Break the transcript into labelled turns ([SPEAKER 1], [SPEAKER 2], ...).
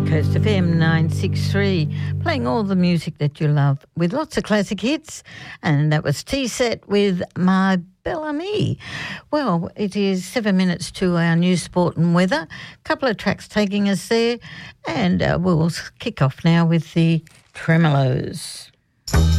[SPEAKER 1] Coast FM 963, playing all the music that you love with lots of classic hits, and that was T-Set with My Bellamy. Well, it is 7 minutes to our news, sport and weather. A couple of tracks taking us there, and we'll kick off now with the Tremolos.